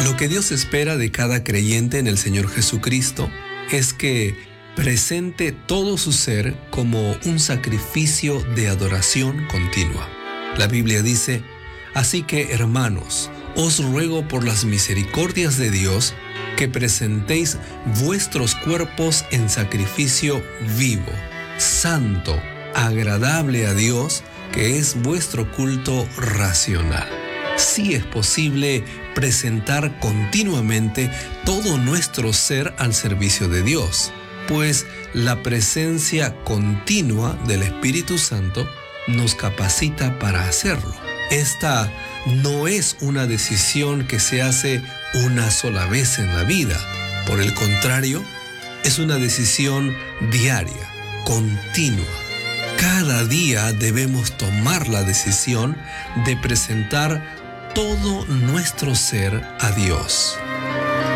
Lo que Dios espera de cada creyente en el Señor Jesucristo es que presente todo su ser como un sacrificio de adoración continua. La Biblia dice: así que, hermanos, os ruego por las misericordias de Dios que presentéis vuestros cuerpos en sacrificio vivo, santo, agradable a Dios, que es vuestro culto racional. Sí es posible presentar continuamente todo nuestro ser al servicio de Dios, pues la presencia continua del Espíritu Santo nos capacita para hacerlo. Esta no es una decisión que se hace una sola vez en la vida. Por el contrario, es una decisión diaria, continua. Cada día debemos tomar la decisión de presentar todo nuestro ser a Dios.